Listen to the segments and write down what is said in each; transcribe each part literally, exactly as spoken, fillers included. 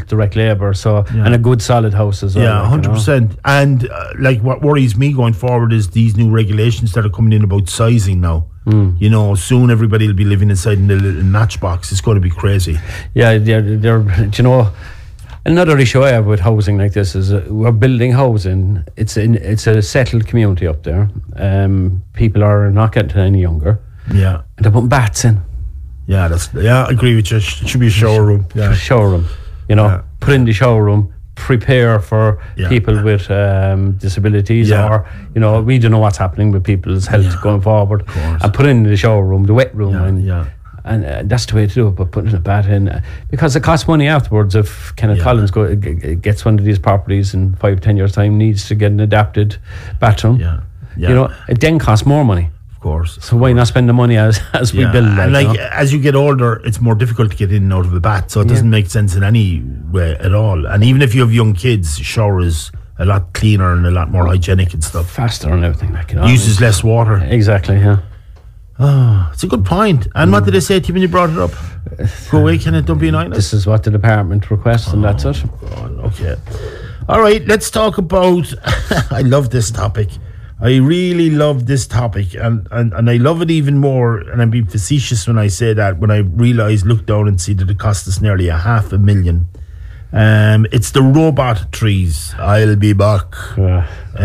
direct labour, so Yeah. and a good solid house as well. Yeah, like, you hundred know. percent. And uh, like, what worries me going forward is these new regulations that are coming in about sizing now. Mm. You know, soon everybody will be living inside in the little notch box. It's going to be crazy. Yeah, they're, they're, do you know, another issue I have with housing like this is uh, we're building housing. It's in, it's a settled community up there. Um, people are not getting any younger. Yeah, And they're putting bats in. yeah, that's yeah. I agree with you. It should be a shower room. Yeah, Shower room, you know, Yeah. put in the shower room, prepare for Yeah. people with um, disabilities, Yeah. or, you know, we don't know what's happening with people's health Yeah. going forward, course. and put in the shower room, the wet room, yeah, and, yeah. and uh, that's the way to do it, but putting a bat in, uh, because it costs money afterwards. If Kenneth Yeah. Collins go, g- g- gets one of these properties in five, ten years' time, needs to get an adapted bathroom, Yeah, yeah. you know, it then costs more money. Of course. So why not spend the money as, as we Yeah, build that? and like you know? as you get older, it's more difficult to get in and out of a bath, so it doesn't make sense in any way at all. And even if you have young kids, shower is a lot cleaner and a lot more hygienic and stuff. Faster and everything, like, you know. Uses less water. Exactly, yeah. Oh, it's a good point. And what did they say to you when you brought it up? Go away, Kenneth, don't be an island. This is what the department requests, and that's it. God, okay. All right, let's talk about. I love this topic. I really love this topic, and, and, and I love it even more. And I'm being facetious when I say that. When I realise, look down and see that it cost us nearly a half a million. Um, it's the robot trees. I'll be back. Yeah.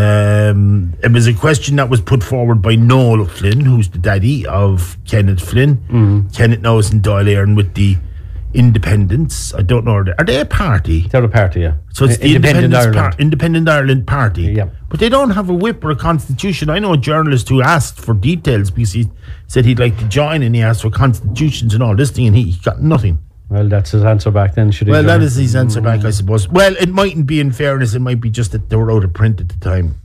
Um, it was a question that was put forward by Noel Flynn, who's the daddy of Kenneth Flynn. Mm-hmm. Kenneth now is in Dáil with the Independents. I don't know. Are they, are they a party? They're a party, yeah. So it's the Independent Independence Ireland. Par- Independent Ireland Party. Yeah. But they don't have a whip or a constitution. I know a journalist who asked for details because he said he'd like to join, and he asked for constitutions and all this thing, and he, he got nothing. Well, that's his answer back then. Should he Well, join? that is his answer back, I suppose. Well, it mightn't be, in fairness, it might be just that they were out of print at the time.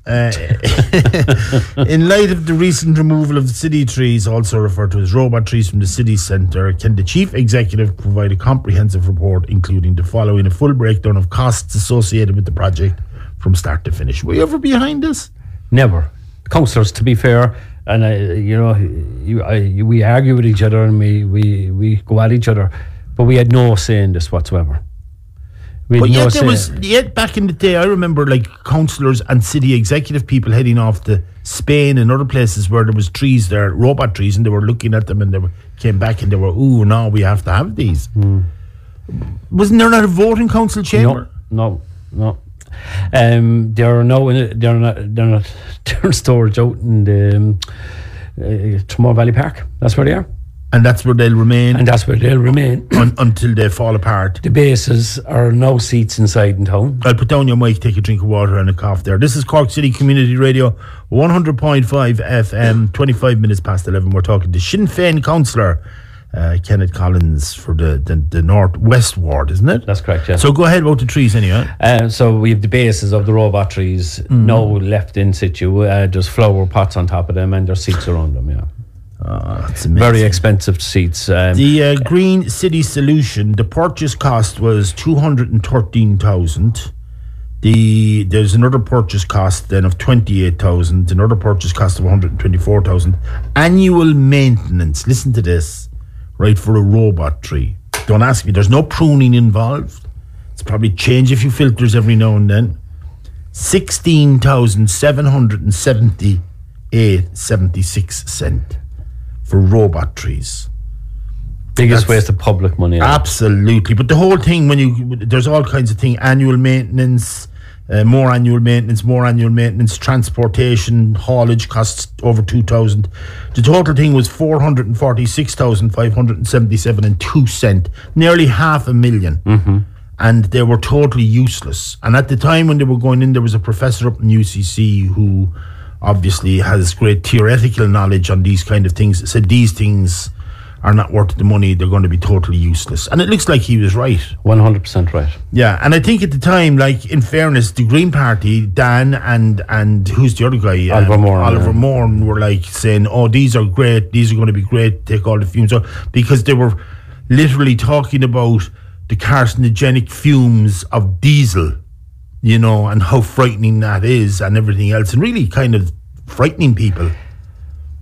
Uh, in light of the recent removal of the city trees, also referred to as robot trees, from the city centre, can the chief executive provide a comprehensive report, including the following: a full breakdown of costs associated with the project from start to finish? Were you ever behind this? Never. Councillors, to be fair, and I, you know, you, I, you, we argue with each other, and we, we, we go at each other, but we had no say in this whatsoever. We had But no yet say. there was, yet back in the day, I remember like councillors and city executive people heading off to Spain and other places where there was trees there, robot trees, and they were looking at them, and they were, came back and they were, ooh, no, we have to have these. Mm. Wasn't there not a vote in council chamber? No, no, no. Um, they're no, they're not, they're not, they're in storage out in the um, uh, Tremor Valley Park. That's where they are, And that's where they'll remain and that's where they'll remain un- until they fall apart. The bases are no seats inside in town. I'll put down your mic, take a drink of water and a cough there. This is Cork City Community Radio, one hundred point five F M, twenty-five minutes past eleven. We're talking to Sinn Féin councillor uh, Kenneth Collins for the, the, the North West Ward, isn't it? That's correct, yeah. So go ahead about the trees anyway. Uh, so we have the bases of the robot trees, Mm. no left in situ. Uh, there's flower pots on top of them, and there's seats around them, yeah. Oh, that's amazing. Very expensive seats. Um, The uh, Green City Solution, the purchase cost was two hundred thirteen thousand. The there's another purchase cost then of twenty-eight thousand, another purchase cost of one hundred twenty-four thousand. Annual maintenance, listen to this, right, for a robot tree. Don't ask me, there's no pruning involved. It's probably change a few filters every now and then. sixteen thousand seven hundred seventy-eight seventy-six cent for robot trees. biggest that's- waste of public money. Absolutely, but the whole thing, when you there's all kinds of things: annual maintenance, uh, more annual maintenance, more annual maintenance, transportation, haulage costs over two thousand. The total thing was four hundred and forty-six thousand five hundred and seventy-seven and two cent, nearly half a million. Mm-hmm. And they were totally useless. And at the time when they were going in, there was a professor up in U C C who obviously has great theoretical knowledge on these kind of things, said these things are not worth the money, they're going to be totally useless. And it looks like he was right. one hundred percent right. Yeah, and I think at the time, like, in fairness, the Green Party, Dan and and who's the other guy? Oliver um, Moran, Oliver yeah. Moran were like saying, oh, these are great, these are going to be great, take all the fumes out, because they were literally talking about the carcinogenic fumes of diesel, you know, and how frightening that is and everything else, and really kind of frightening people.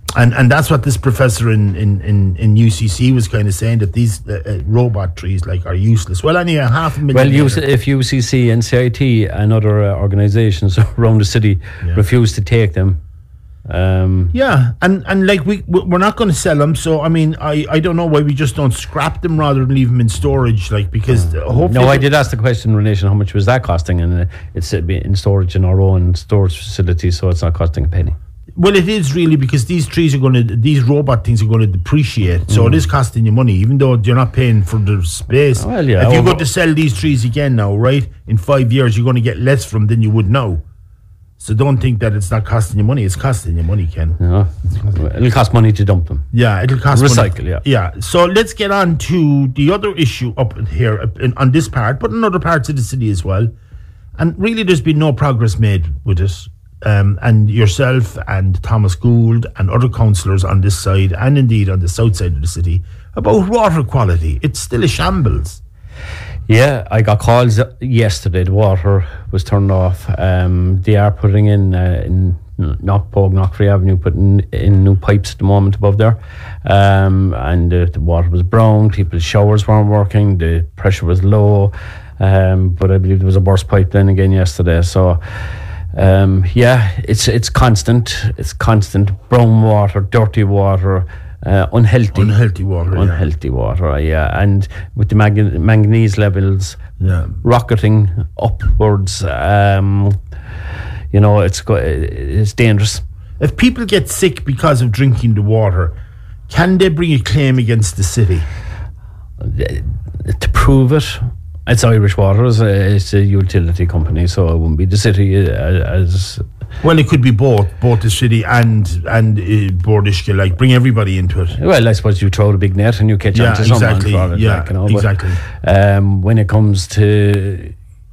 And and that's what this professor in, in, in, in U C C was kind of saying, that these uh, uh, robot trees like are useless. Well, anyway, half a million. Well, U C, if U C C, N C I T and other uh, organisations around the city Yeah. refuse to take them. Um, Yeah, and, and like we we- we're not going to sell them, so I mean I, I don't know why we just don't scrap them rather than leave them in storage, like because uh, hopefully no, I did ask the question in relation how much was that costing, and uh, it's uh, in storage in our own storage facility, so it's not costing a penny. Well, it is really, because these trees are going to, these robot things are going to depreciate, so it is costing you money, even though you're not paying for the space. Well, yeah, if you over- go to sell these trees again now, right, in five years, you're going to get less from than you would now. So don't think that it's not costing you money. It's costing you money, Ken. You know, it'll cost money to dump them. Yeah, it'll cost Recycle, money. yeah. Yeah. So let's get on to the other issue up here up in, on this part, but in other parts of the city as well. And really, there's been no progress made with it. Um, and yourself and Thomas Gould and other councillors on this side, and indeed on the south side of the city, about water quality. It's still a shambles. Yeah, I got calls yesterday. The water was turned off. Um, they are putting in uh, in Knockpogue, Knockfree Avenue, putting in new pipes at the moment above there. Um, and uh, the water was brown. People's showers weren't working. The pressure was low. Um, but I believe there was a burst pipe then again yesterday. So. Um, yeah, it's it's constant. It's constant brown water, dirty water, uh, unhealthy, Unhealthy water. yeah. unhealthy water. Yeah, and with the mag- manganese levels Yeah. rocketing upwards, um, you know, it's go- it's dangerous. If people get sick because of drinking the water, can they bring a claim against the city? To prove it, it's Irish Water. It's a, it's a utility company, so it wouldn't be the city uh, as. Well, it could be both, both the city and and uh, Bordishke. Like, bring everybody into it. Well, I suppose you throw the big net and you catch Yeah, on to someone exactly. for it. Yeah, like, you know, but, exactly. Um, when it comes to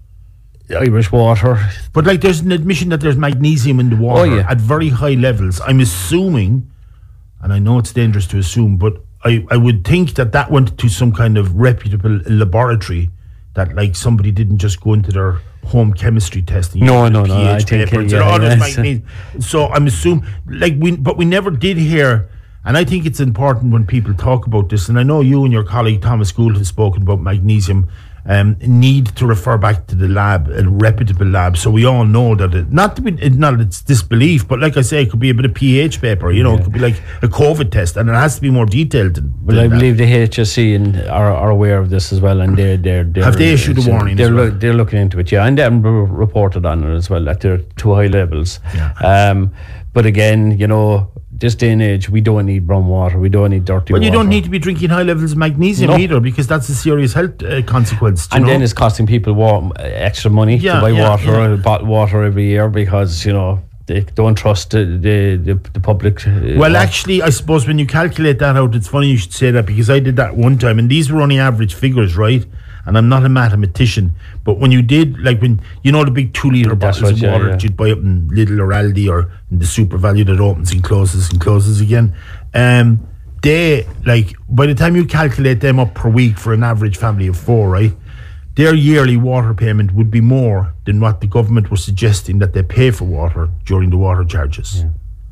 Irish Water, But like, there's an admission that there's magnesium in the water Oh, yeah. at very high levels. I'm assuming, and I know it's dangerous to assume, but I, I would think that that went to some kind of reputable laboratory, that like somebody didn't just go into their home chemistry testing. No, you know, no, the no, I pH think, paper and yeah, said, oh, there's yes. magnesium. So I'm assuming, like we, but we never did hear, and I think it's important when people talk about this, and I know you and your colleague Thomas Gould have spoken about magnesium, um, need to refer back to the lab, a reputable lab, so we all know that it, not to be, it, not it's disbelief, but like I say, it could be a bit of pH paper, you know, it could be like a COVID test, and it has to be more detailed than, well, than I that. believe the H S C and are, are aware of this as well, and they're they're, they're Have they issued a it's- warning They're as well? loo- they're looking into it, yeah, and they have reported on it as well that they're too high levels. Yeah. Um, but again, you know, this day and age, we don't need brown water, we don't need dirty Well, water. you don't need to be drinking high levels of magnesium No. either, because that's a serious health uh, consequence. do you And know? then it's costing people wa- extra money Yeah, to buy yeah, water, yeah. bottled water every year, because, you know, they don't trust the the, the, the public. Uh, Well, or- actually, I suppose when you calculate that out, it's funny you should say that, because I did that one time, and these were only average figures, right? And I'm not a mathematician, but when you did, like when, you know, the big two litre That's bottles right, of yeah, water yeah. that you'd buy up in Lidl or Aldi or in the Super Value that opens and closes and closes again, um, they, like, by the time you calculate them up per week for an average family of four, right? Their yearly water payment would be more than what the government was suggesting that they pay for water during the water charges.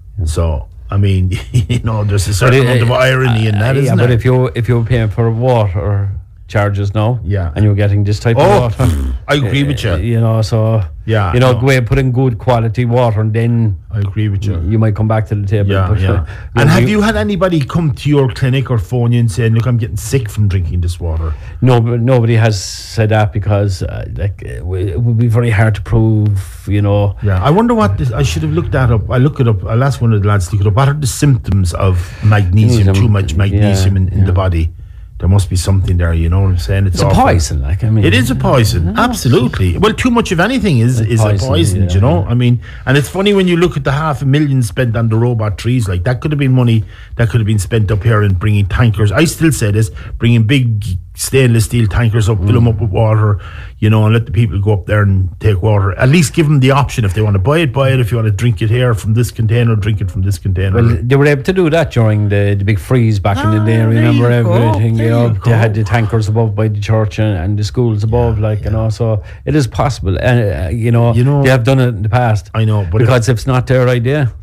So, I mean, you know, there's a certain But it- amount of irony in that, uh, isn't yeah, there? but if you if you're paying for water charges now, Yeah. and you're getting this type Oh, of water, I agree with you. uh, you know, so Yeah, you know, no. go ahead, put in good quality water, and then I agree with you. you might come back to the table. Yeah, but, yeah. uh, And have you had anybody come to your clinic or phone you and saying, "Look, I'm getting sick from drinking this water"? No, nobody has said that, because uh, like uh, w- it would be very hard to prove. You know, Yeah, I wonder what this, I should have looked that up. I look it up. I'll ask one of the lads to look it up. What are the symptoms of magnesium? Magnesium, Too much magnesium yeah, in, in yeah. the body. There must be something there. You know what I'm saying? it's a awful. poison. Like I mean, It is a poison, absolutely. Well, too much of anything is, is poison, a poison, yeah. you know? I mean, and it's funny when you look at the half a million spent on the robot trees, like that could have been money that could have been spent up here in bringing tankers. I still say this, bringing big stainless steel tankers up, fill them up with water, you know, and let the people go up there and take water. At least give them the option. If they want to buy it, buy it. If you want to drink it here from this container, drink it from this container. Well, they were able to do that during the, the big freeze back in the Ah, day. there Remember you go, everything? there You know, you they had go. the tankers above by the church and, and the schools above, like you know. So it is possible, and uh, you know, You know- they have done it in the past. I know, but because if it's not their idea,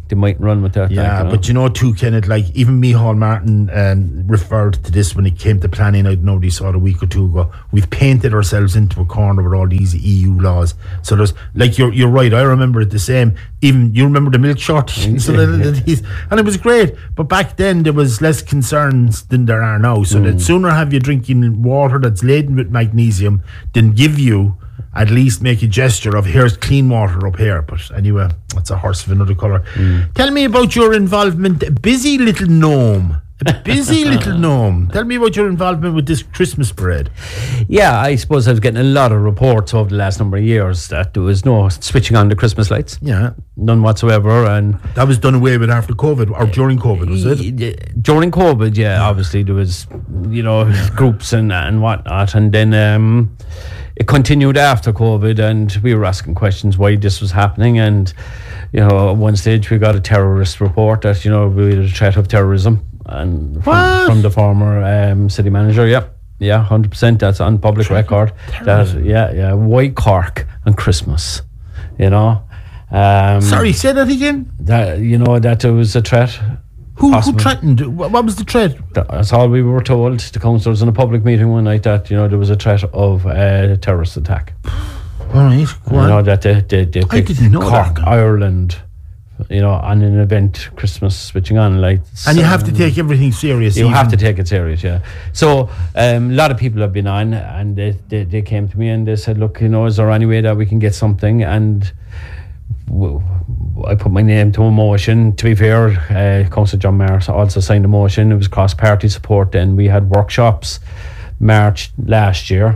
they might run with that. Yeah, like, you know? but you know too, Kenneth, like even Micheál Martin um, referred to this when it came to planning. I don't know, they saw it a week or two ago. We've painted ourselves into a corner with all these E U laws. So there's, like, you're you're right, I remember it the same. Even, you remember the milk shortage? so the, and it was great. But back then there was less concerns than there are now. So mm. they'd sooner have you drinking water that's laden with magnesium than give you, at least make a gesture of, here's clean water up here. But anyway, that's a horse of another colour. Mm. Tell me about your involvement, busy little gnome. A busy little gnome. Tell me about your involvement with this Christmas parade. Yeah, I suppose I was getting a lot of reports over the last number of years that there was no switching on the Christmas lights. Yeah. None whatsoever. And that was done away with after COVID, or during COVID, was it? During COVID, yeah, yeah. Obviously there was, you know, yeah. groups and, and whatnot. And then um, it continued after COVID, and we were asking questions why this was happening. And, you know, at one stage we got a terrorist report that, you know, we had a threat of terrorism. And from, from the former um, city manager, yeah, yeah, one hundred percent. That's on public Ter- record. That, yeah, yeah, White Cork on Christmas, you know. Um, Sorry, say that again. That, you know, that there was a threat. Who, who threatened? What was the threat? That's all we were told. The councillors in a public meeting one night that, you know, there was a threat of a terrorist attack. All right, go you on. know that they they, they I didn't know Cork, that. Ireland. You know, on an event, Christmas switching on lights. And you have to take everything serious. You even. have to take it serious, yeah. So um, a lot of people have been on, and they, they, they came to me and they said, look, you know, is there any way that we can get something? And w- I put my name to a motion. To be fair, uh, Councillor John Maher also signed a motion. It was cross-party support then. We had workshops March last year.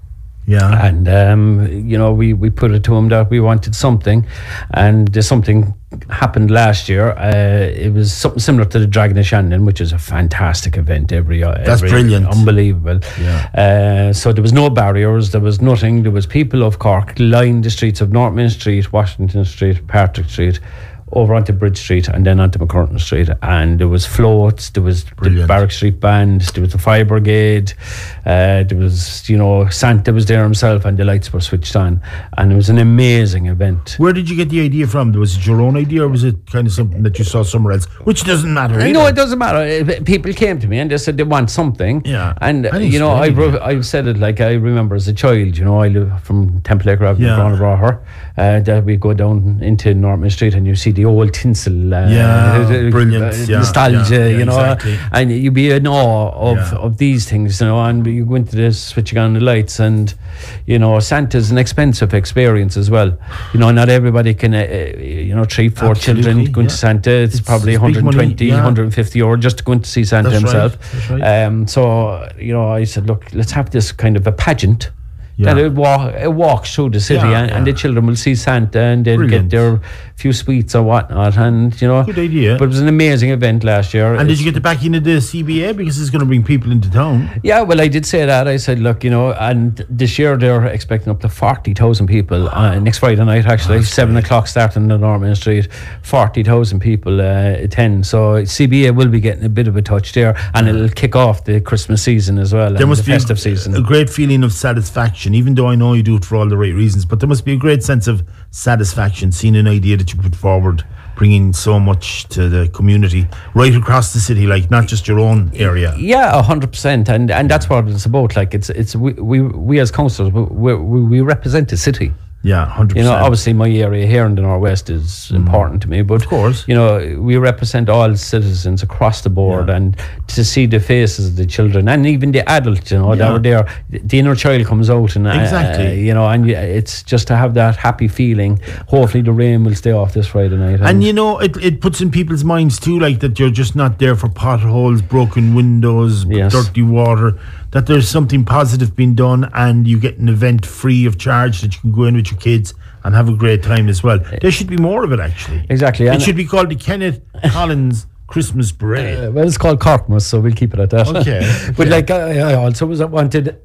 Yeah. And, um, you know, we, we put it to him that we wanted something, and there's something happened last year. Uh, it was something similar to the Dragon of Shannon, which is a fantastic event every year. That's every, brilliant. Unbelievable. Yeah. Uh, so there was no barriers, there was nothing. There was people of Cork lined the streets of Northmain Street, Washington Street, Patrick Street, over onto Bridge Street, and then onto McCurtain Street, and there was floats, there was Brilliant. the Barrack Street Band, there was the Fire Brigade, uh, there was, you know, Santa was there himself, and the lights were switched on, and it was an amazing event. Where did you get the idea from? Was it your own idea, or was it kind of something that you saw somewhere else? Which doesn't matter. I know it doesn't matter. People came to me and they said they want something. Yeah. And, you know, I re- I've said it like I remember as a child, you know, I live from Temple Avenue, yeah. Brown uh, that we go down into Northmain Street and you see the old tinsel. Uh, yeah, uh, brilliant. Uh, yeah, nostalgia, yeah, yeah, you know. Exactly. And you be in awe of, yeah. of these things, you know, and you go into this switching on the lights, and, you know, Santa's an expensive experience as well. You know, not everybody can, uh, you know, three, four Absolutely, children going yeah. to Santa. It's, it's probably it's one hundred twenty, money, yeah. one hundred fifty euro just to go in to see Santa That's himself. Right. That's right. Um, so, you know, I said, look, let's have this kind of a pageant. Yeah. That it, walk, it walks through the city, Yeah, and, yeah. and the children will see Santa, and they'll Brilliant. get their few sweets or whatnot, and, you know. Good idea. But it was an amazing event last year. And did you get the backing of the C B A, because it's going to bring people into town? Yeah, well, I did say that. I said, look, you know, and this year they're expecting up to forty thousand people uh, next Friday night, actually, That's seven great. o'clock starting on Northmain Street, forty thousand people uh, attend. So C B A will be getting a bit of a touch there, and it'll kick off the Christmas season as well, There and must the be festive a, season. a great feeling of satisfaction, even though I know you do it for all the right reasons, but there must be a great sense of satisfaction seeing an idea that you put forward, bringing so much to the community right across the city, like not just your own area. Yeah, a hundred percent, and and that's what it's about. Like it's it's we we, we as councillors, we, we we represent the city. Yeah, one hundred You percent. know, obviously my area here in the Northwest is mm. important to me, but of course, you know, we represent all citizens across the board, yeah. and to see the faces of the children and even the adults, you know, yeah. that were there, the inner child comes out, and exactly, uh, you know, and it's just to have that happy feeling. Hopefully, the rain will stay off this Friday night, and, and you know, it it puts in people's minds too, like that you're just not there for potholes, broken windows, yes. dirty water. That there's something positive being done, and you get an event free of charge that you can go in with your kids and have a great time as well. There should be more of it, actually. Exactly. It and should be called the Kenneth Collins Christmas Parade. Uh, well, it's called Corkmas, so we'll keep it at that. Okay. But okay. like, I, I also was wanted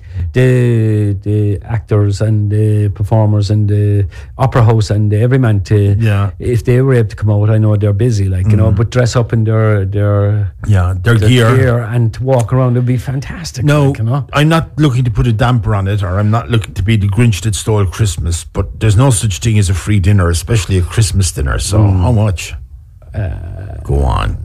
the the actors and the performers and the opera house and the everyman to, yeah. if they were able to come out, I know they're busy, like, you mm. know, but dress up in their their yeah their, their gear. gear and to walk around would be fantastic. No, like, you know? I'm not looking to put a damper on it, or I'm not looking to be the Grinch that stole Christmas, but there's no such thing as a free dinner, especially a Christmas dinner. So mm. how much? Uh, go on.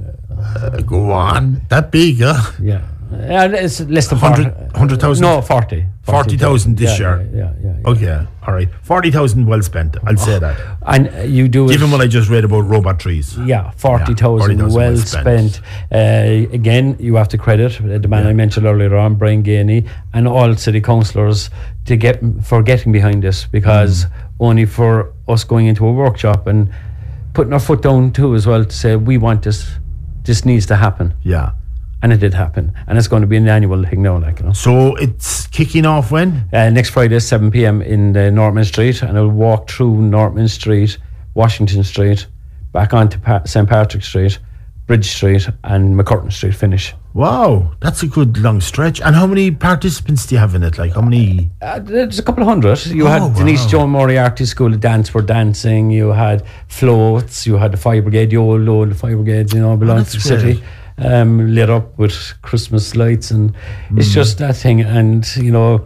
Uh, go on. That big, huh? Yeah. Yeah, it's less than one hundred thousand? No, forty. forty thousand this yeah, year? Yeah, yeah, yeah, yeah. Okay, all right. forty thousand well spent, I'll say that. And uh, you do Given it, what I just read about robot trees. Yeah, forty thousand yeah, well spent. spent. Uh, again, you have to credit uh, the man yeah. I mentioned earlier on, Brian Gainey, and all city councillors to get for getting behind this, because mm. only for us going into a workshop and putting our foot down too as well to say, we want this, this needs to happen. Yeah. And it did happen, and it's going to be an annual thing now, like, you know. So it's kicking off when? Uh, next Friday, seven p.m. in the Northman Street, and I'll walk through Northman Street, Washington Street, back onto pa- Saint Patrick's Street, Bridge Street, and McCurtain Street. Finish. Wow, that's a good long stretch. And how many participants do you have in it? Like how many? Uh, there's a couple of hundred. You oh, had wow. Denise Joan Moriarty School of Dance for dancing. You had floats. You had the Fire Brigade. Yolo, the Fire Brigade, you know, belong oh, to the great. city. Um, lit up with Christmas lights, and mm. it's just that thing. And you know,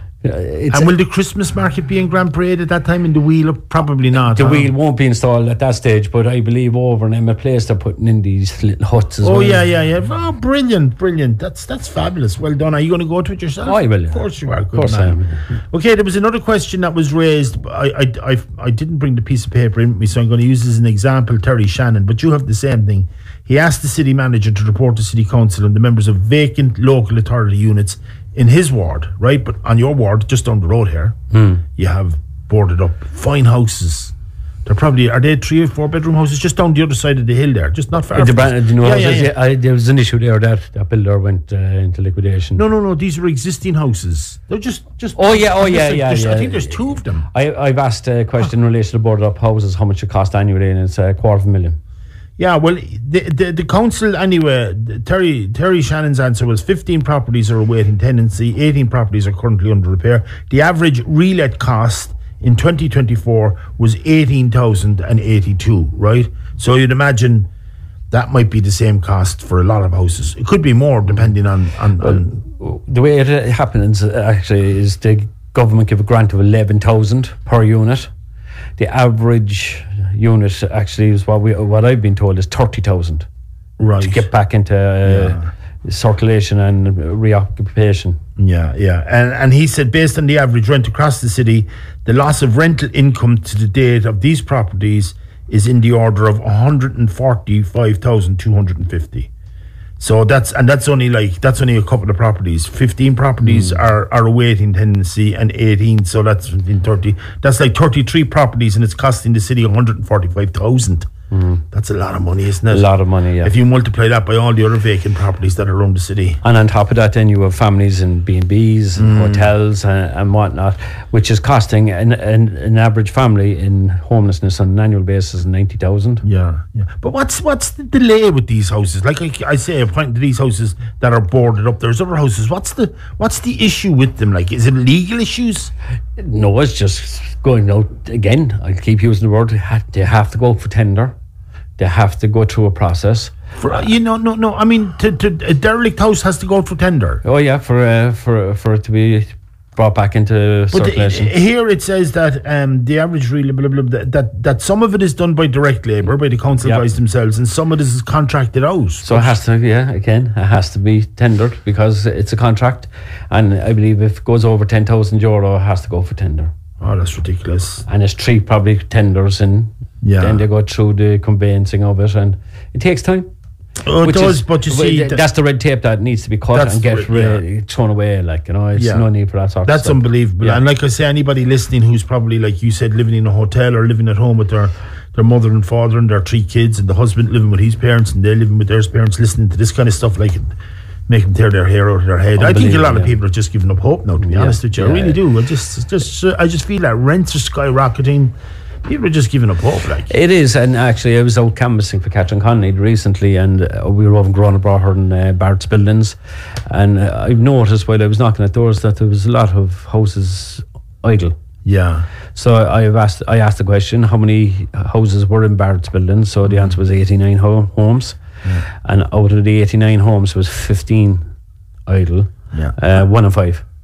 it's and will the Christmas market be in Grand Parade at that time in the wheel? Probably not. The huh? wheel won't be installed at that stage, but I believe over in Emma Place they're putting in these little huts as oh, well. Oh yeah, yeah, yeah. Oh, brilliant, brilliant. That's that's fabulous. Well done. Are you going to go to it yourself? Oh, I will. Of course you are. Good of course man. I am. Okay, there was another question that was raised. I, I, I, I didn't bring the piece of paper in with me, so I'm going to use this as an example. Terry Shannon, but you have the same thing. He asked the city manager to report to City Council on the members of vacant local authority units in his ward, right? But on your ward, just down the road here, mm. you have boarded up fine houses. They're probably, are they three or four bedroom houses just down the other side of the hill there, just not far the from ban- us. you know, yeah, yeah, yeah. I, there was an issue there that that builder went uh, into liquidation. No, no, no. These are existing houses. They're just, just. Oh yeah, oh yeah, like, yeah, yeah. I think there's two of them. I, I've asked a question in relation to boarded up houses, how much it cost annually, and it's a quarter of a million. Yeah, well, the, the the council anyway. Terry Terry Shannon's answer was fifteen properties are awaiting tenancy, eighteen properties are currently under repair. The average relet cost in twenty twenty-four was eighteen thousand and eighty-two. Right, so you'd imagine that might be the same cost for a lot of houses. It could be more depending on on. Well, on the way it happens actually is the government give a grant of eleven thousand per unit. The average unit actually is what we what I've been told is thirty thousand, right, to get back into uh, yeah. circulation and reoccupation. Yeah, yeah, and and he said based on the average rent across the city, the loss of rental income to the date of these properties is in the order of one hundred and forty-five thousand two hundred and fifty. So that's and that's only like that's only a couple of properties. Fifteen properties mm. are, are awaiting tenancy, and eighteen. So that's in thirty. That's like thirty-three properties, and it's costing the city one hundred and forty-five thousand. Mm. That's a lot of money, isn't it? A lot of money, yeah. If you multiply that by all the other vacant properties that are around the city, and on top of that, then you have families in B and B's and mm. hotels and, and whatnot, which is costing an, an an average family in homelessness on an annual basis ninety thousand. Yeah, yeah. But what's what's the delay with these houses? Like I, I say, I point to these houses that are boarded up. There's other houses. What's the what's the issue with them? Like, is it legal issues? No, it's just going out again. I keep using the word. They have to go for tender. They have to go through a process. For, you know, no, no. I mean, to, to, a derelict house has to go through tender. Oh yeah, for uh, for for it to be brought back into but circulation. The, here it says that um, the average really blah, blah, blah, that that some of it is done by direct labour, by the council yep. guys themselves, and some of it is contracted out. So it has to, yeah, again, it has to be tendered because it's a contract, and I believe if it goes over ten thousand euro, it has to go for tender. Oh, that's ridiculous. And it's three probably tenders, and yeah. then they go through the conveyancing of it, and it takes time. Oh, it does, is, but you see, th- that's the red tape that needs to be cut and get re- yeah. thrown away. Like, you know, it's yeah. no need for that sort that's of stuff. That's unbelievable. Yeah. And like I say, anybody listening who's probably, like you said, living in a hotel or living at home with their their mother and father and their three kids, and the husband living with his parents and they're living with their parents, listening to this kind of stuff, like, make them tear their hair out of their head. I think a lot of people are just giving up hope now, to be yeah. honest with you. Yeah. I really do. I just, just, I just feel that rents are skyrocketing. People are just giving up hope, like. It is, and actually I was out canvassing for Catherine Connolly recently, and uh, we were over in Grona brought her in uh, Barrett's buildings, and uh, I've noticed while I was knocking at doors that there was a lot of houses idle. Yeah. So I've asked, I asked the question, how many houses were in Barrett's buildings? So the answer was eighty-nine ho- homes, yeah. and out of the eighty-nine homes was fifteen idle. Yeah. Uh, one in five.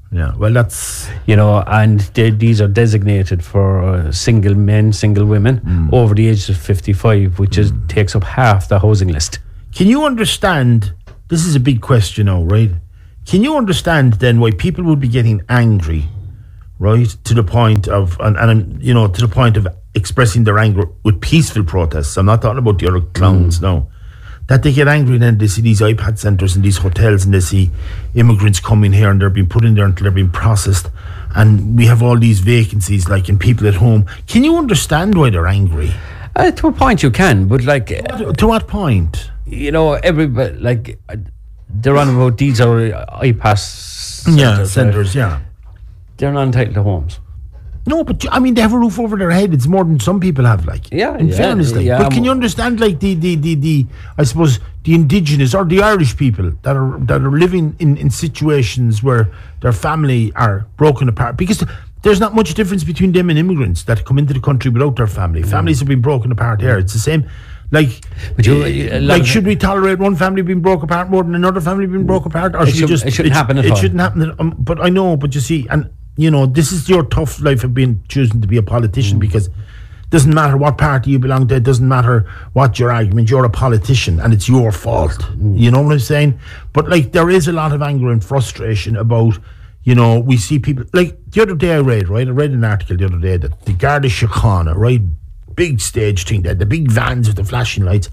Yeah, well, that's... You know, and they, these are designated for uh, single men, single women mm. over the age of fifty-five, which mm. is takes up half the housing list. Can you understand, this is a big question now, right? Can you understand then why people would be getting angry, right, to the point of, and, and you know, to the point of expressing their anger with peaceful protests? I'm not talking about the other clowns mm. now. That they get angry and then they see these iPad centres and these hotels and they see immigrants coming here and they're being put in there until they're being processed. And we have all these vacancies, like, in people at home. Can you understand why they're angry? Uh, to a point you can, but like... To what, to what point? You know, everybody, like, uh, they're on about these are iPass centres. Yeah, centres, yeah. They're not entitled to homes. No, but I mean, they have a roof over their head. It's more than some people have, like. Yeah, in yeah, fairness, like. yeah, But can you understand, like, the, the, the, the, I suppose, the indigenous or the Irish people that are that are living in, in situations where their family are broken apart? Because there's not much difference between them and immigrants that come into the country without their family. Mm. Families have been broken apart here. It's the same. Like, but you, uh, like, should we tolerate one family being broke apart more than another family being broke apart? Or should, should just it shouldn't it, happen at it all. It shouldn't happen. Um, but I know. But you see, and you know, this is your tough life of being choosing to be a politician mm. because it doesn't matter what party you belong to. It doesn't matter what your argument. You're a politician, and it's your fault. Mm. You know what I'm saying? But like, there is a lot of anger and frustration about. You know, we see people like the other day. I read right. I read an article the other day that the Garda Síochána, right. Big stage thing, they had the big vans with the flashing lights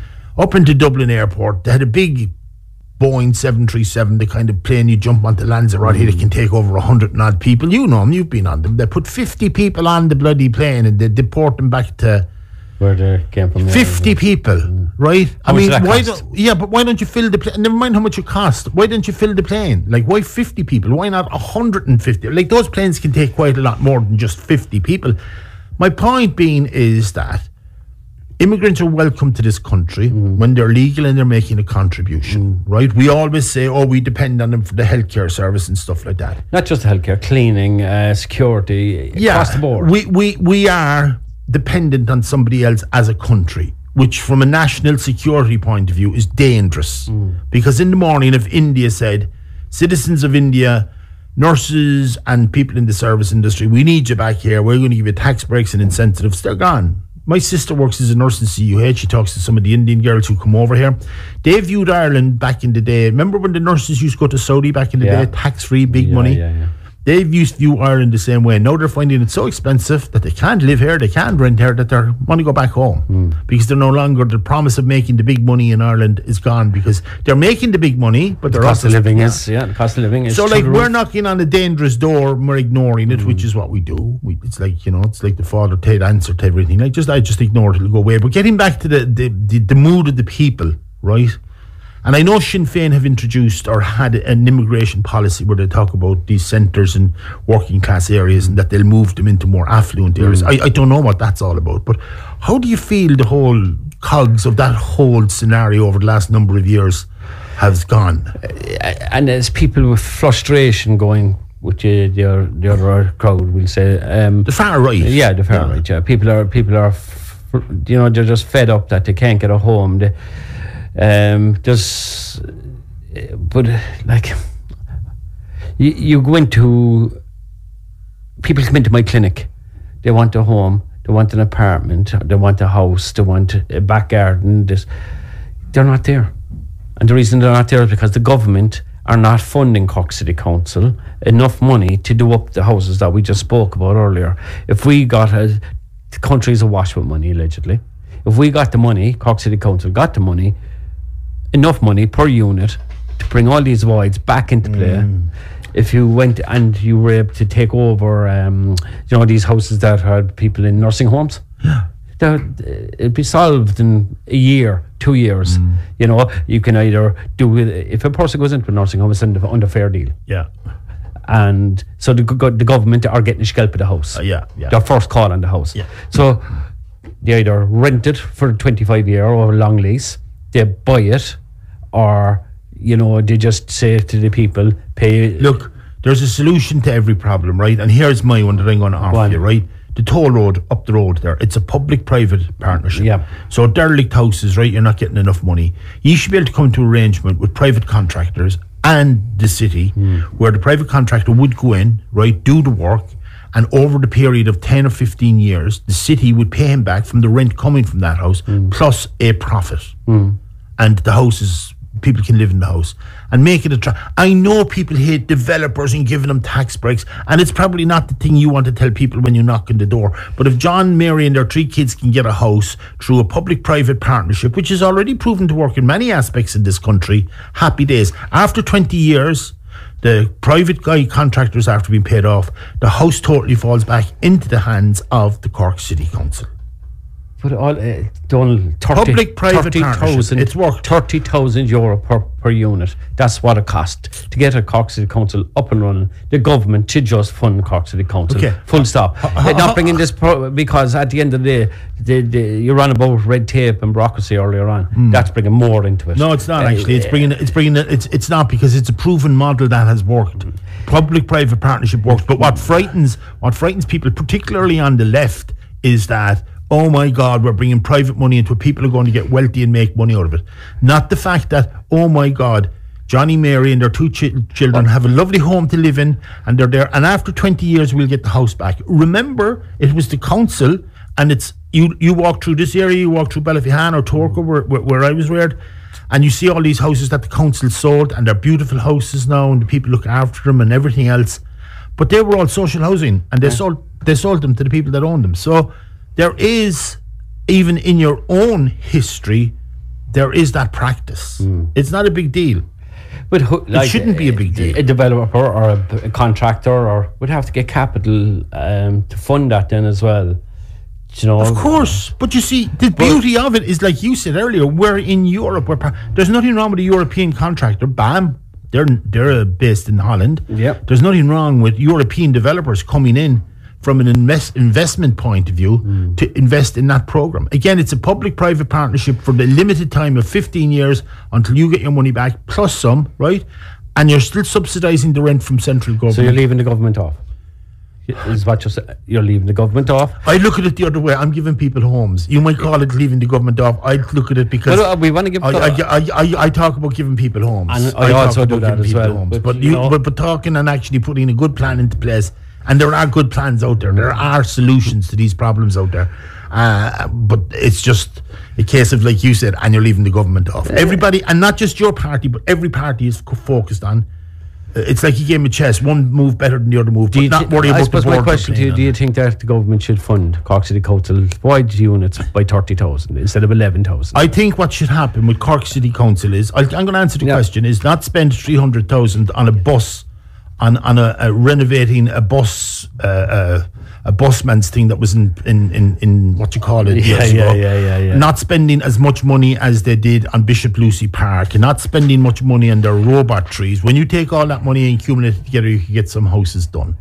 up into Dublin Airport. They had a big Boeing seven thirty-seven, the kind of plane you jump onto Lanzarote mm. that can take over a hundred and odd people. You know them, you've been on them. They put fifty people on the bloody plane and they deport them back to where they came from. fifty yeah. people, mm. right? How I mean, why don't, yeah, but why don't you fill the plane? Never mind how much it cost. Why don't you fill the plane? Like, why fifty people? Why not one hundred fifty? Like, those planes can take quite a lot more than just fifty people. My point being is that immigrants are welcome to this country mm. when they're legal and they're making a contribution, mm. right? We always say, oh, we depend on them for the healthcare service and stuff like that. Not just healthcare, cleaning, uh, security, yeah, across the board. We, we, we are dependent on somebody else as a country, which from a national security point of view is dangerous. Mm. Because in the morning, if India said, citizens of India, nurses and people in the service industry, we need you back here. We're going to give you tax breaks and incentives. They're gone. My sister works as a nurse in C U H. She talks to some of the Indian girls who come over here. They viewed Ireland back in the day. Remember when the nurses used to go to Saudi back in the yeah. day? Tax-free, big yeah, money. Yeah, yeah. They used to view Ireland the same way. Now they're finding it so expensive that they can't live here, they can't rent here, that they want to go back home. Mm. Because they're no longer, the promise of making the big money in Ireland is gone, because they're making the big money, but the they're cost also... of living yeah. is, yeah, the cost of living is... So like, we're knocking on a dangerous door, and we're ignoring it, mm. which is what we do. We, it's like, you know, it's like the father Ted answer to everything. Like, just I just ignore it, it'll go away. But getting back to the, the, the, the mood of the people, right? And I know Sinn Féin have introduced or had an immigration policy where they talk about these centres in working class areas and that they'll move them into more affluent areas. Mm. I, I don't know what that's all about, but how do you feel the whole cogs of that whole scenario over the last number of years has gone? Uh, and there's people with frustration going, which uh, the, other, the other crowd will say... Um, the far right. Yeah, the far yeah. right, yeah. People are, people are, f- you know, they're just fed up that they can't get a home. They, Um, there's, but like, you, you go into, people come into my clinic, they want a home, they want an apartment, they want a house, they want a back garden, this, they're not there. And the reason they're not there is because the government are not funding Cork City Council enough money to do up the houses that we just spoke about earlier. If we got a, the country's awash with money, allegedly. If we got the money, Cork City Council got the money, enough money per unit to bring all these voids back into play. Mm. If you went and you were able to take over, um, you know, these houses that had people in nursing homes, yeah, it'd be solved in a year, two years. Mm. You know, you can either do it, if a person goes into a nursing home, it's under, under fair deal. Yeah. And so the, the government are getting a scalp of the house. Uh, yeah, yeah. Their first call on the house. Yeah. So they either rent it for twenty-five year or a long lease, they buy it, or, you know, they just say to the people, pay... Look, there's a solution to every problem, right? And here's my one that I'm going to offer you, right? The toll road up the road there, it's a public-private partnership. Yeah. So derelict houses, right, you're not getting enough money. You should be able to come to arrangement with private contractors and the city, mm. where the private contractor would go in, right, do the work, and over the period of ten or fifteen years, the city would pay him back from the rent coming from that house, mm. plus a profit. Mm. And the house is, people can live in the house and make it a tra- I know people hate developers and giving them tax breaks, and it's probably not the thing you want to tell people when you knock on the door. But if John, Mary and their three kids can get a house through a public-private partnership, which is already proven to work in many aspects in this country, happy days. After twenty years, the private guy contractors, after being paid off, the house totally falls back into the hands of the Cork City Council. But all uh, done thirty, public-private thirty thousand, it's worked thirty thousand euro per, per unit. That's what it cost to get a Cork City Council up and running. The government should just fund Cork City Council. Okay. Full stop. Uh, uh, not bringing this pro- because at the end of the day, the, the, you're on about red tape and bureaucracy earlier on. Mm. That's bringing more into it. No, it's not uh, actually. It's bringing. It's bringing. It's it's not, because it's a proven model that has worked. Mm. Public-private partnership works. But what frightens what frightens people, particularly on the left, is that, oh my God, we're bringing private money into it. People are going to get wealthy and make money out of it. Not the fact that, oh my God, Johnny, Mary and their two ch- children have a lovely home to live in, and they're there, and after twenty years we'll get the house back. Remember, it was the council, and it's you you walk through this area, you walk through Ballyfihan or Torco, where, where, where I was reared, and you see all these houses that the council sold, and they're beautiful houses now, and the people look after them and everything else. But they were all social housing, and they yeah. sold they sold them to the people that owned them. So there is, even in your own history, there is that practice. Mm. It's not a big deal. But who, like, it shouldn't be a big deal. A developer or a, a contractor or would have to get capital um, to fund that then as well. You know, of course. But you see, the beauty of it is, like you said earlier, we're in Europe. We're par- there's nothing wrong with a European contractor. Bam, they're they're based in Holland. Yep. There's nothing wrong with European developers coming in from an invest, investment point of view mm. to invest in that program. Again, it's a public-private partnership for the limited time of fifteen years until you get your money back, plus some, right? And you're still subsidising the rent from central government. So you're leaving the government off? Is what you're saying? You're leaving the government off? I look at it the other way. I'm giving people homes. You might call it leaving the government off. I look at it because well, we want to give. I, I, I, I, I talk about giving people homes. And I, I also do that as well. But, but, you, you but, but talking and actually putting a good plan into place. And there are good plans out there. There are solutions to these problems out there. Uh, but it's just a case of, like you said, and you're leaving the government off. Everybody, and not just your party, but every party is focused on. Uh, it's like a game of chess. One move better than the other move. But not worry about the board. I suppose my question to you, do you think that the government should fund Cork City Council wide units by thirty thousand instead of eleven thousand? I think what should happen with Cork City Council is, I'll, I'm going to answer the yeah. question, is not spend three hundred thousand on a bus on on a, a renovating a bus uh, uh, a busman's thing that was in in, in, in what you call it yeah, years yeah, ago. Yeah, yeah, yeah. Not spending as much money as they did on Bishop Lucy Park, and not spending much money on their robot trees. When you take all that money and accumulate it together, you can get some houses done.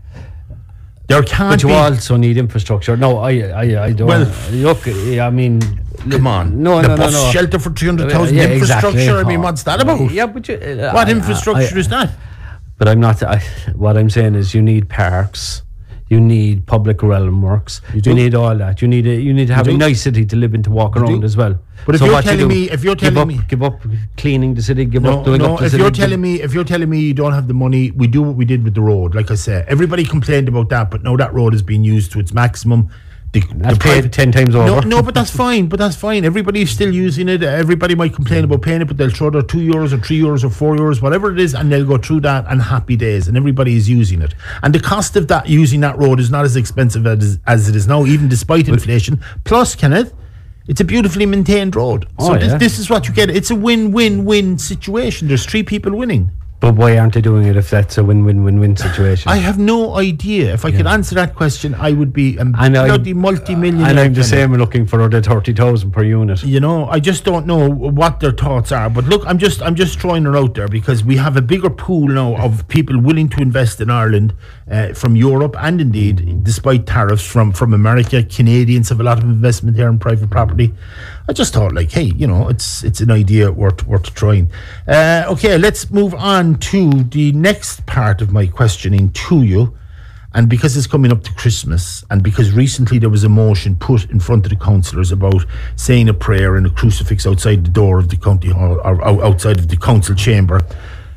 There can't but you be also need infrastructure. No, I I, I don't well, look, I mean, come on. No, the no, bus no, no. shelter for three hundred thousand uh, yeah, infrastructure. Exactly. I mean, what's that about? Yeah, but you, uh, what I, infrastructure I, I, is that? But I'm not. I, what I'm saying is, you need parks, you need public realm works, you, you need all that. You need a, you need to have a nice city to live in, to walk you around do. as well. But if so you're telling you me, if you're telling give up, me, give up cleaning the city, give no, up doing no, up the if city. you're telling me, if you're telling me you don't have the money, we do what we did with the road. Like I said, everybody complained about that, but now that road is being used to its maximum. The, that's the paid private, ten times over. No, no, but that's fine. But that's fine. Everybody's still using it. Everybody might complain about paying it, but they'll throw their two euros or three euros or four euros, whatever it is, and they'll go through that and happy days. And everybody is using it. And the cost of that using that road is not as expensive as, as it is now, even despite inflation. Plus, Kenneth, it's a beautifully maintained road. Oh, so yeah. this, this is what you get. It's a win-win-win situation. There's three people winning. But why aren't they doing it if that's a win-win-win-win situation? I have no idea. If I yeah. could answer that question, I would be a bloody multi-millionaire. And I'm the same looking for the thirty thousand per unit. You know, I just don't know what their thoughts are. But look, I'm just I'm just throwing it out there because we have a bigger pool now of people willing to invest in Ireland uh, from Europe and indeed, mm-hmm. despite tariffs from, from America. Canadians have a lot of investment here in private property. I just thought, like, hey, you know, it's it's an idea worth worth trying. Uh, okay, let's move on to the next part of my questioning to you. And because it's coming up to Christmas, and because recently there was a motion put in front of the councillors about saying a prayer and a crucifix outside the door of the county hall, or outside of the council chamber,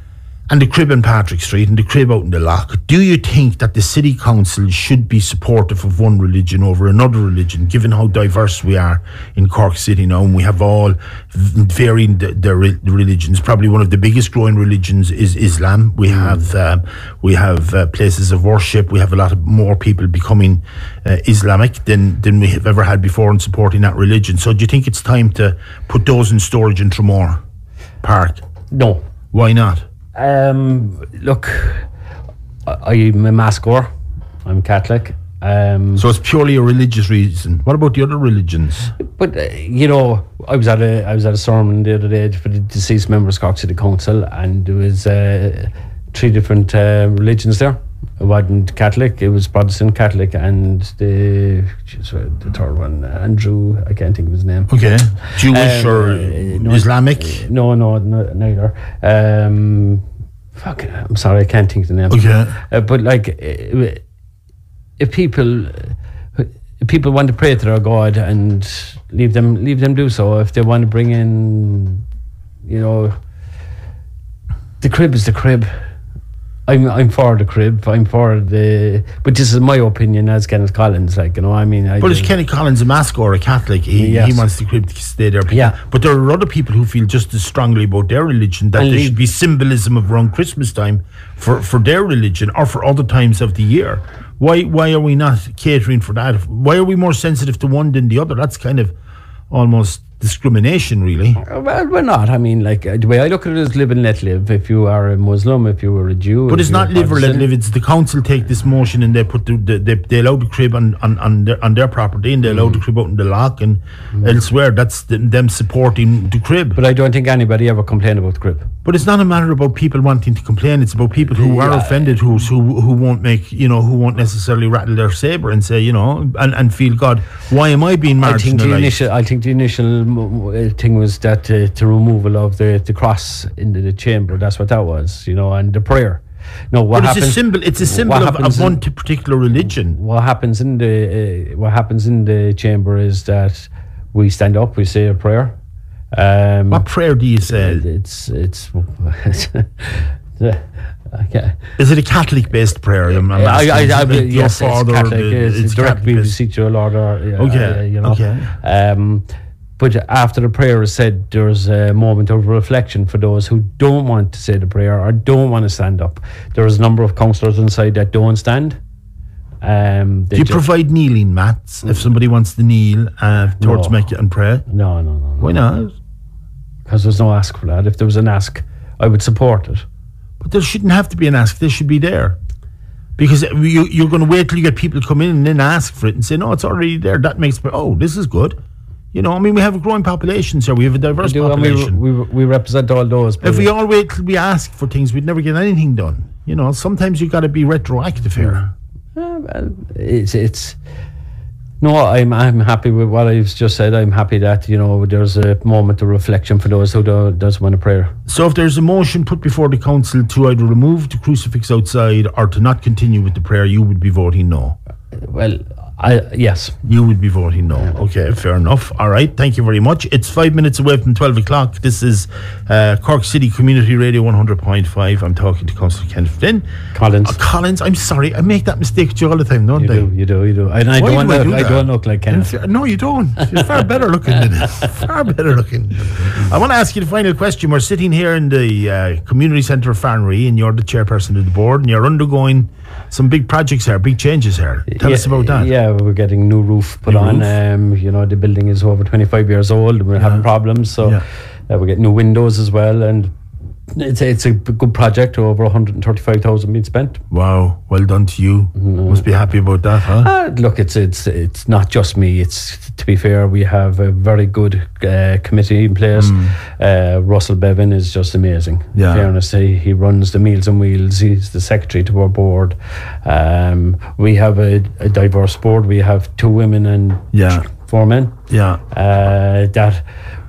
and the crib in Patrick Street and the crib out in the Loch, do you think that the city council should be supportive of one religion over another religion, given how diverse we are in Cork City now, and we have all varying the, the religions? Probably one of the biggest growing religions is Islam. We have uh, we have uh, places of worship. We have a lot of more people becoming uh, Islamic than than we have ever had before in supporting that religion. So do you think it's time to put those in storage in Tramore Park? No. Why not? Um, look, I, I'm a mass goer. I'm Catholic. Um, so it's purely a religious reason. What about the other religions? But uh, you know, I was at a I was at a sermon the other day for the deceased members of Cork City Council, and there was uh, three different uh, religions there. It wasn't Catholic; it was Protestant, Catholic, and the the third one, Andrew. I can't think of his name. Okay, Jewish um, or uh, no, Islamic? Uh, no, no, no, neither. Um, fuck, I'm sorry, I can't think of the name. Okay, uh, but like, uh, if people if people want to pray to their God and leave them leave them do so. If they want to bring in, you know, the crib is the crib. I'm I'm for the crib. I'm for the, but this is my opinion as Kenneth Collins. Like, you know, I mean, I but is Kenneth Collins a mask or a Catholic? He, yes. he wants the crib to stay there. Yeah. But there are other people who feel just as strongly about their religion that and there should be symbolism of around Christmas time for, for their religion or for other times of the year. Why why are we not catering for that? Why are we more sensitive to one than the other? That's kind of almost discrimination, really. Well, we're not. I mean, like, uh, the way I look at it is live and let live. If you are a Muslim, if you are a Jew, but it's not live or let live. It's the council take this motion and they put the, the they, they allow the crib on on, on, their, on their property, and they allow mm. the crib out in the Loch and mm. elsewhere. That's the, them supporting the crib. But I don't think anybody ever complained about the crib. But it's not a matter about people wanting to complain. It's about people who are yeah. offended, who who who won't make you know who won't necessarily rattle their saber and say you know and, and feel, God, why am I being marginalised? I think the initial. I think the initial thing was that uh, the removal of the, the cross into the chamber. That's what that was, you know, and the prayer. No, what but happens? It's a symbol. It's a symbol of, of one in, particular religion. What happens in the uh, what happens in the chamber is that we stand up, we say a prayer. Um, what prayer do you say? It's it's. it's Okay. Is it a Catholic-based prayer? I'm, I'm I, I, I, like yes, it's Catholic. The, it's, it's direct B B C to your Lord. Or, uh, okay. Uh, you know. Okay. Um, but after the prayer is said, there's a moment of reflection for those who don't want to say the prayer or don't want to stand up. There's a number of councillors inside that don't stand. Um, Do you provide kneeling mats if somebody wants to kneel uh, towards no. Mecca and pray? No, no, no, no. Why not? Because there's no ask for that. If there was an ask, I would support it. But there shouldn't have to be an ask. They should be there. Because you, you're going to wait till you get people to come in and then ask for it and say, no, it's already there. That makes, oh, this is good. You know, I mean, we have a growing population, so we have a diverse we do, population. We, we, we represent all those. If we all wait till we ask for things, we'd never get anything done. You know, sometimes you've got to be retroactive here. Uh, well, it's it's. No, I'm I'm happy with what I've just said. I'm happy that, you know, there's a moment of reflection for those who do, does want a prayer. So if there's a motion put before the council to either remove the crucifix outside or to not continue with the prayer, you would be voting no? Well, I yes. You would be voting no. Okay, fair enough. All right, thank you very much. It's five minutes away from twelve o'clock. This is uh, Cork City Community Radio one hundred point five. I'm talking to Councillor Kenneth Flynn. Collins. Uh, Collins, I'm sorry. I make that mistake with you all the time, don't you I? Do, you do, you do. And I, don't, do I, look, do I don't look like Kenneth. Fair, no, you don't. You're far better looking than it. Far better looking. I want to ask you the final question. We're sitting here in the uh, Community Centre of Farnry, and you're the chairperson of the board, and you're undergoing some big projects here, big changes here. Tell yeah, us about that. Yeah, we're getting new roof put new on. Roof. Um, you know, the building is over twenty-five years old and we're yeah. having problems. So yeah. uh, we get new windows as well. And it's a, it's a good project, over one hundred thirty-five thousand being spent. Wow, well done to you. Mm. Must be happy about that, huh? Uh, look, it's it's it's not just me. It's, to be fair, we have a very good uh, committee in place. Mm. Uh, Russell Bevan is just amazing. Yeah. In fairness, he, he runs the Meals and Wheels. He's the secretary to our board. Um, we have a, a diverse board. We have two women and yeah. four men. Yeah. Uh, that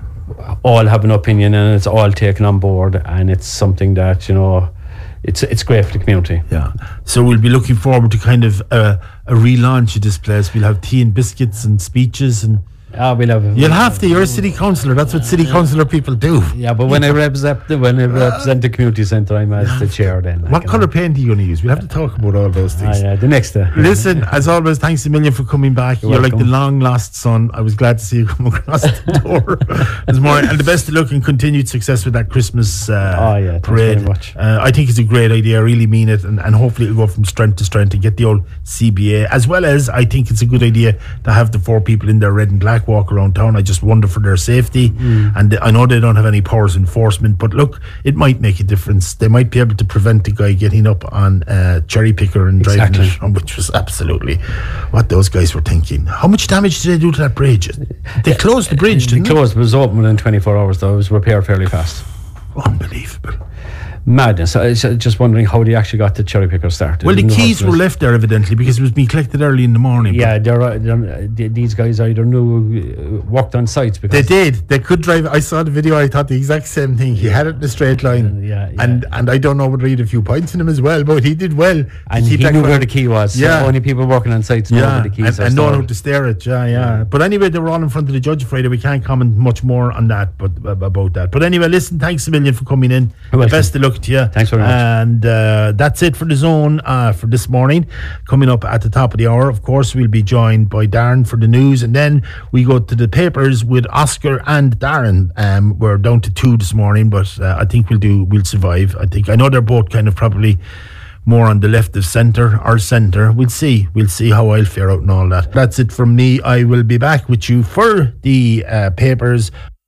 all have an opinion and it's all taken on board, and it's something that, you know, it's it's great for the community. Yeah. So we'll be looking forward to kind of uh, a relaunch of this place. We'll have tea and biscuits and speeches and Ah, we'll have. You'll have to. You're a city councillor. That's what city councillor people do. Yeah, but when I represent the, when I represent the community centre, I'm as the chair then. What colour paint are you going to use? We'll have to talk about all those Ah, things. yeah, the next day. Listen, as always, thanks a million for coming back. You're, You're like the welcome. long lost son. I was glad to see you come across the door this morning. And the best of luck and continued success with that Christmas uh, Oh, yeah, thanks parade. very much. Uh, I think it's a great idea. I really mean it. And, and hopefully it'll go from strength to strength and get the old C B A. As well as, I think it's a good idea to have the four people in their red and black walk around town. I just wonder for their safety. Mm. And I know they don't have any powers of enforcement, but look, it might make a difference. They might be able to prevent the guy getting up on uh, cherry picker and driving Exactly. it, which was absolutely what those guys were thinking. How much damage did they do to that bridge? They closed the bridge, It didn't they? closed, it was open within twenty-four hours, though. It was repaired fairly fast. Unbelievable. Madness. I was just wondering how they actually got the cherry picker started. Well, the Didn't know keys how it were was- left there evidently because it was being collected early in the morning. but Yeah, they're, uh, they're, th- these guys either knew, uh, worked on sites They because did. They could drive. I saw the video. I thought the exact same thing. He had it in a straight line. Yeah, yeah. And and I don't know whether he had a few points in him as well, but he did well. to and keep he that knew going. where the key was. So Yeah. only people working on sites know Yeah, where the keys and, are and knowing how stored. to steer it. Yeah, yeah. But anyway, they were all in front of the judge Friday. We can't comment much more on that, but about that. But anyway, listen. Thanks a million for coming in. You're welcome. Best of luck to you. Thanks very much. And uh, that's it for the zone uh, for this morning. Coming up at the top of the hour, of course, we'll be joined by Darren for the news, and then we go to the papers with Oscar and Darren. Um, we're down to two this morning, but uh, I think we'll do. We'll survive. I think. I know they're both kind of probably more on the left of centre or centre. We'll see. We'll see how I'll fare out and all that. That's it from me. I will be back with you for the uh, papers.